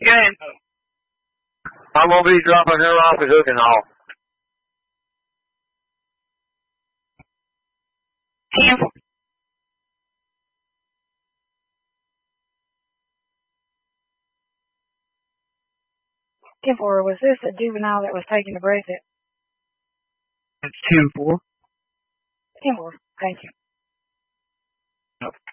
Yeah. I'm going to be dropping her off at Hook and Hall. Tim? 10-4, was this a juvenile that was taken to bracket? It's 10-4. 10-4, thank you.